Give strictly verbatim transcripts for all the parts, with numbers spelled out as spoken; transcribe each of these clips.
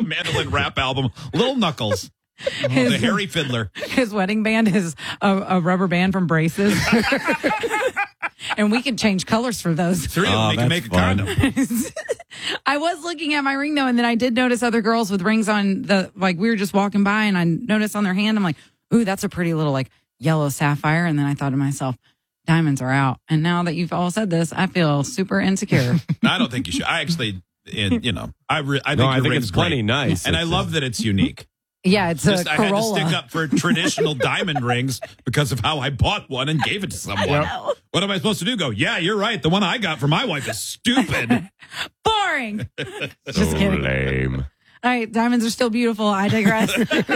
mandolin rap album, Little Knuckles. His, the hairy fiddler. His wedding band is a, a rubber band from braces. And we can change colors for those. Three of them, Oh, they can that's make a fun. condom. I was looking at my ring, though, and then I did notice other girls with rings on the, like, we were just walking by, and I noticed on their hand, I'm like, ooh, that's a pretty little, like, yellow sapphire. And then I thought to myself, diamonds are out. And now that you've all said this, I feel super insecure. I don't think you should. I actually, it, you know, I, re, I think, No, your I think ring's it's plenty great. nice. And I It's- love that it's unique. Yeah, it's Just, a I had to Corolla. stick up for traditional diamond rings because of how I bought one and gave it to someone. What am I supposed to do? Go, yeah, you're right. The one I got for my wife is stupid. Boring. Just So kidding. lame. All right, diamonds are still beautiful. I digress.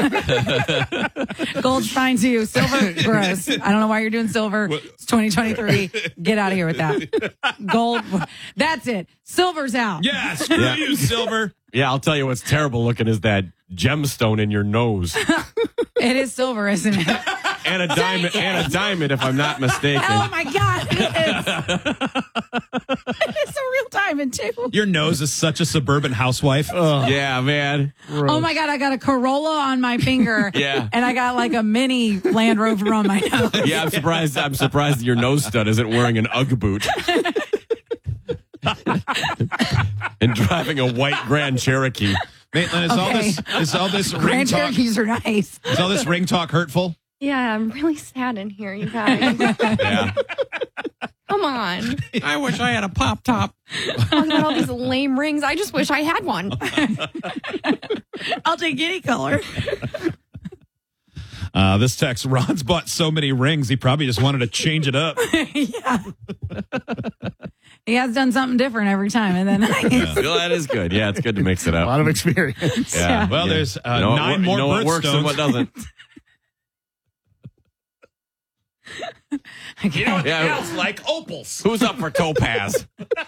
Gold's fine too. Silver, gross. I don't know why you're doing silver. It's twenty twenty-three. Get out of here with that. Gold, that's it. Silver's out. Yeah, screw Yeah. you, silver. Yeah, I'll tell you what's terrible looking is that gemstone in your nose. It is silver, isn't it? And a diamond, and a diamond, if I'm not mistaken. Oh my God, it is. It's a real diamond too. Your nose is such a suburban housewife. Yeah, man. Oh my God, I got a Corolla on my finger. Yeah. And I got like a mini Land Rover on my nose. Yeah, I'm surprised. I'm surprised your nose stud isn't wearing an UGG boot and driving a white Grand Cherokee. Maitland, is all Okay. this is all this ring Grand talk Cherokees are nice. is all this ring talk hurtful? Yeah, I'm really sad in here, you guys. Yeah. Come on. I wish I had a pop top. I got all these lame rings. I just wish I had one. I'll take any color. Uh, this text, Ron's bought so many rings, he probably just wanted to change it up. Yeah. He has done something different every time. And then I, Well, that is good. Yeah, it's good to mix it A up. lot of experience. Yeah. Well, yeah. there's uh, You know what nine wor- more you know what works and birthstones. what doesn't. okay. Yeah. Else like opals. Who's up for topaz?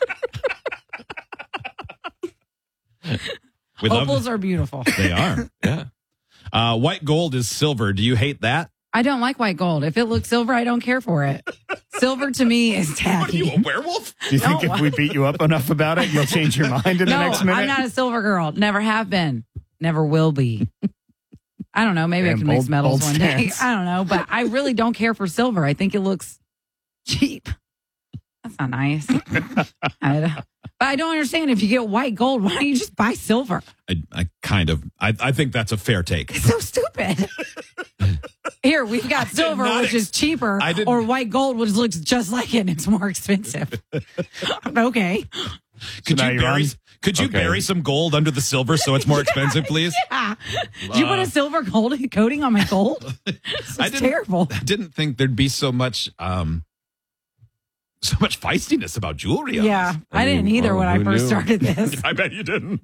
We love Opals are beautiful. They are. Yeah. Uh, white gold is silver. Do you hate that? I don't like white gold. If it looks silver, I don't care for it. Silver to me is tacky. What are you, a werewolf? Do you think No. if we beat you up enough about it, you'll change your mind in the No, next minute? I'm not a silver girl. Never have been. Never will be. I don't know. Maybe I Damn, can mix bold- metals bold one day. stance. I don't know. But I really don't care for silver. I think it looks cheap. That's not nice. I don't- but I don't understand. If you get white gold, why don't you just buy silver? I, I kind of. I, I think that's a fair take. It's so stupid. Here, we've got did silver, not which ex- is cheaper, I didn't- or white gold, which looks just like it and it's more expensive. Okay. Could now you you're bury? on? Could you Okay. bury some gold under the silver so it's more expensive, please? Ah, did you put a silver gold coating on my gold? It's I didn't- terrible. I didn't think there'd be so much, um, so much feistiness about jewelry. on Yeah, this. I didn't either oh, when I who first knew? started this. I bet you didn't.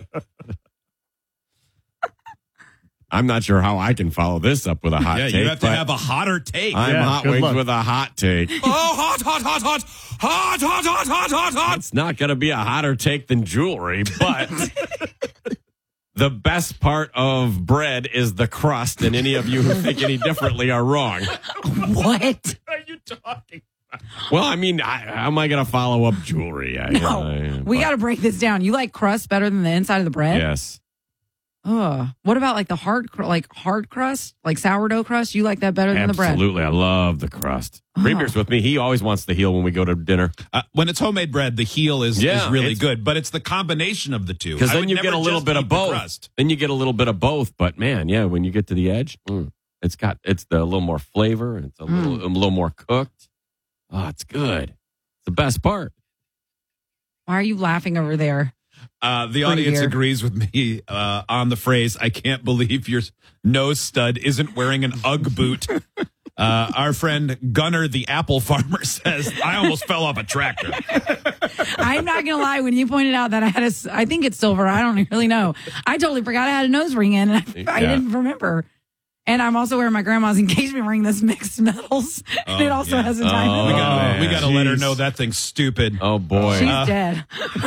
I'm not sure how I can follow this up with a hot yeah, take. you have to but have a hotter take. I'm Yeah, hot good wings luck. with a hot take. Oh, hot, hot, hot, hot, hot, hot, hot, hot, hot, hot. It's not going to be a hotter take than jewelry, but the best part of bread is the crust, and any of you who think any differently are wrong. What? Are you talking? Well, I mean, I, how am I going to follow up jewelry? I, No, I- we got to break this down. You like crust better than the inside of the bread? Yes. Ugh. What about like the hard, cr- like hard crust, like sourdough crust? You like that better than the bread? Absolutely. I love the crust. Oh. Premier's with me. He always wants the heel when we go to dinner. Uh, when it's homemade bread, the heel is, Yeah, is really it's- good, but it's the combination of the two. Because I then would you never get a little just bit eat of the both. crust. Then you get a little bit of both. But man, yeah, when you get to the edge, mm, it's got it's the, a little more flavor. And it's a little a little more cooked. Oh, it's good. It's the best part. Why are you laughing over there? Uh, the Pretty audience weird. agrees with me uh, on the phrase, I can't believe your nose stud isn't wearing an Ugg boot. Uh, our friend Gunnar, the apple farmer, says, I almost fell off a tractor. I'm not gonna lie. When you pointed out that I had a, s- I think it's silver. I don't really know. I totally forgot I had a nose ring in, and I, I Yeah. didn't remember. And I'm also wearing my grandma's engagement ring that's mixed metals. and it Oh, also yeah. has a Oh, diamond. We in it. gotta, we man. gotta let her Jeez. know that thing's stupid. Oh boy. She's Uh, dead.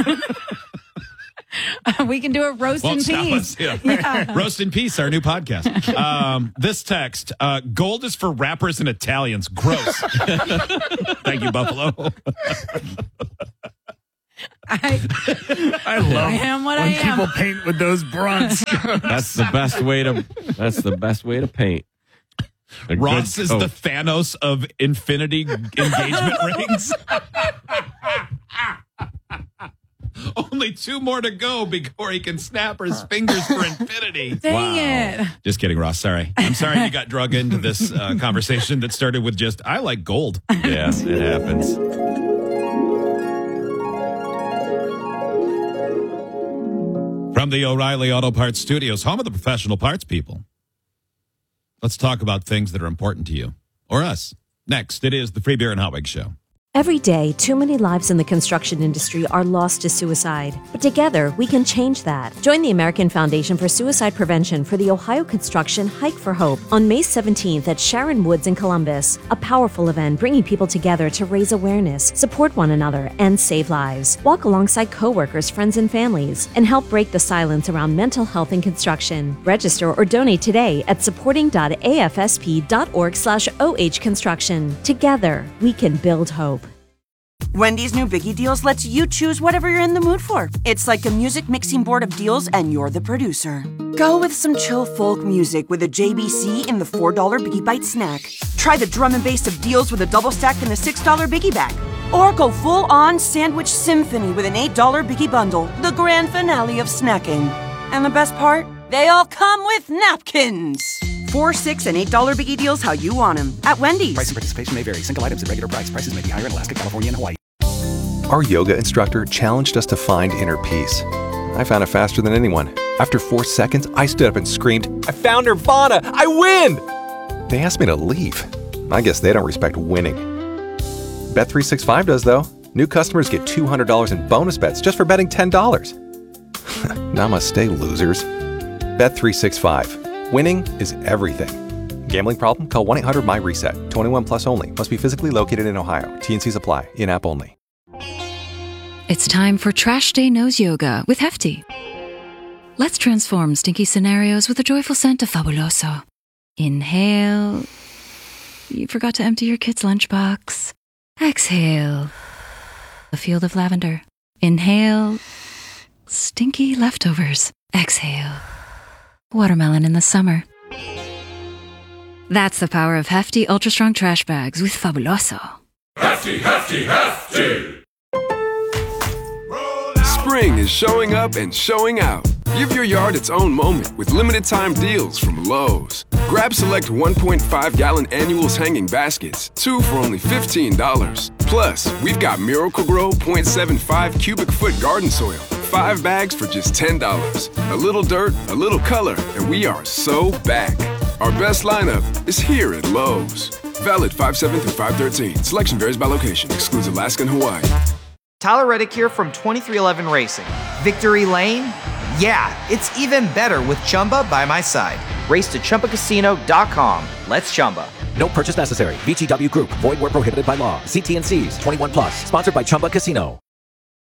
We can do a roast Won't in stop peace. us. Yeah. Yeah. Roast in Peace, our new podcast. Um, this text, uh, gold is for rappers and Italians. Gross. Thank you, Buffalo. I, I love I am what when I am. people paint with those brunts. That's the best way to. That's the best way to paint. A Ross good is coat. the Thanos of infinity engagement rings. Only two more to go before he can snap his fingers for infinity. Dang it. Just kidding, Ross. Sorry. I'm sorry you got drug into this uh, conversation that started with just, I like gold. Yes, it happens. From the O'Reilly Auto Parts Studios, home of the professional parts people. Let's talk about things that are important to you or us. Next, it is the Free Beer and Hot Wings Show. Every day, too many lives in the construction industry are lost to suicide. But together, we can change that. Join the American Foundation for Suicide Prevention for the Ohio Construction Hike for Hope on May seventeenth at Sharon Woods in Columbus. A powerful event bringing people together to raise awareness, support one another, and save lives. Walk alongside coworkers, friends, and families, and help break the silence around mental health in construction. Register or donate today at supporting.afsp.org slash OH construction. Together, we can build hope. Wendy's new Biggie Deals lets you choose whatever you're in the mood for. It's like a music mixing board of deals, and you're the producer. Go with some chill folk music with a J B C in the four dollar Biggie Bite snack. Try the drum and bass of deals with a double stack in the six dollar Biggie Bag. Or go full-on sandwich symphony with an eight dollar Biggie Bundle, the grand finale of snacking. And the best part? They all come with napkins. Four, six, and eight dollar Biggie Deals how you want them at Wendy's. Price and participation may vary. Single items at regular price. Prices may be higher in Alaska, California, and Hawaii. Our yoga instructor challenged us to find inner peace. I found it faster than anyone. After four seconds, I stood up and screamed, "I found Nirvana! I win!" They asked me to leave. I guess they don't respect winning. Bet three sixty-five does, though. New customers get two hundred dollars in bonus bets just for betting ten dollars. Namaste, losers. Bet three sixty-five. Winning is everything. Gambling problem? Call one eight hundred M Y reset. twenty-one plus only. Must be physically located in Ohio. T and Cs apply. In-app only. It's time for Trash Day Nose Yoga with Hefty. Let's transform stinky scenarios with a joyful scent of Fabuloso. Inhale. You forgot to empty your kid's lunchbox. Exhale. A field of lavender. Inhale. Stinky leftovers. Exhale. Watermelon in the summer. That's the power of Hefty Ultra Strong Trash Bags with Fabuloso. Hefty, Hefty, Hefty! Spring is showing up and showing out. Give your yard its own moment with limited time deals from Lowe's. Grab select one point five gallon annuals hanging baskets, two for only fifteen dollars. Plus, we've got Miracle-Gro point seven five cubic foot garden soil, five bags for just ten dollars. A little dirt, a little color, and we are so back. Our best lineup is here at Lowe's. Valid five seven through five thirteen. Selection varies by location. Excludes Alaska and Hawaii. Tyler Reddick here from twenty-three eleven Racing. Victory Lane? Yeah, it's even better with Chumba by my side. Race to Chumba Casino dot com. Let's Chumba. No purchase necessary. V G W Group. Void where prohibited by law. See T and C's. twenty-one plus. Sponsored by Chumba Casino.